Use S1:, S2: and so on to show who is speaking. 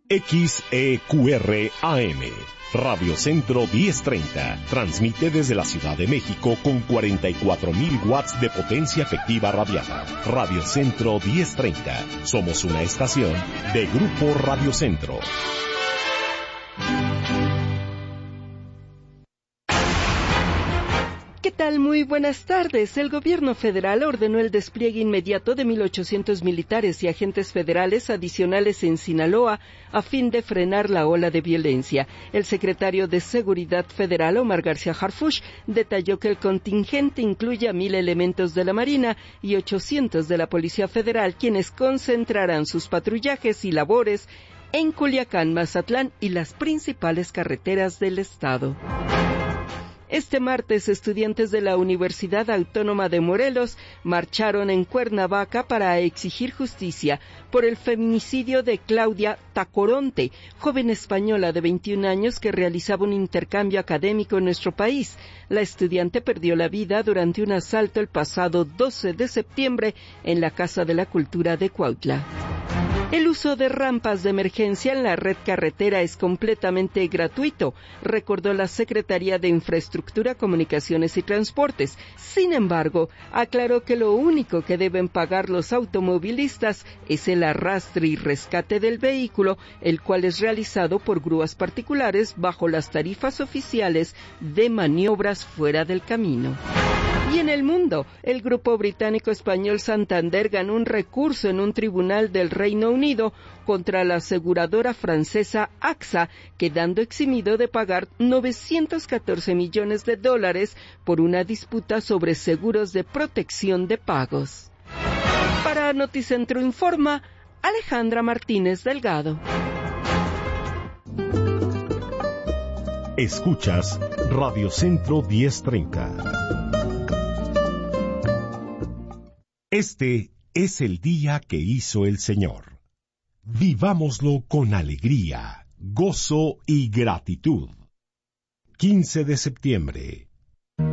S1: XEQR-AM, Radio Centro 1030, transmite desde la Ciudad de México con 44.000 watts de potencia efectiva radiada. Radio Centro 1030, somos una estación de Grupo Radio Centro.
S2: ¿Qué tal? Muy buenas tardes. El gobierno federal ordenó el despliegue inmediato de 1,800 militares y agentes federales adicionales en Sinaloa a fin de frenar la ola de violencia. El secretario de Seguridad Federal, Omar García Harfuch, detalló que el contingente incluye a 1,000 elementos de la Marina y 800 de la Policía Federal, quienes concentrarán sus patrullajes y labores en Culiacán, Mazatlán y las principales carreteras del estado. Este martes, estudiantes de la Universidad Autónoma de Morelos marcharon en Cuernavaca para exigir justicia por el feminicidio de Claudia Tacoronte, joven española de 21 años que realizaba un intercambio académico en nuestro país. La estudiante perdió la vida durante un asalto el pasado 12 de septiembre en la Casa de la Cultura de Cuautla. El uso de rampas de emergencia en la red carretera es completamente gratuito, recordó la Secretaría de Infraestructura, Comunicaciones y Transportes. Sin embargo, aclaró que lo único que deben pagar los automovilistas es el arrastre y rescate del vehículo, el cual es realizado por grúas particulares bajo las tarifas oficiales de maniobras fuera del camino. Y en el mundo, el grupo británico-español Santander ganó un recurso en un tribunal del Reino Unido contra la aseguradora francesa AXA, quedando eximido de pagar $914 millones por una disputa sobre seguros de protección de pagos. Para Noticentro Informa, Alejandra Martínez Delgado.
S1: Escuchas Radio Centro 1030. Este es el día que hizo el Señor. Vivámoslo con alegría, gozo y gratitud. 15 de septiembre,